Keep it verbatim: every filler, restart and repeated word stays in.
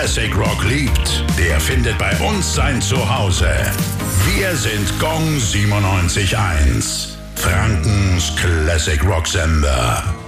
Classic Rock liebt, der findet bei uns sein Zuhause. Wir sind Gong siebenundneunzig Komma eins, Frankens Classic Rock Sender.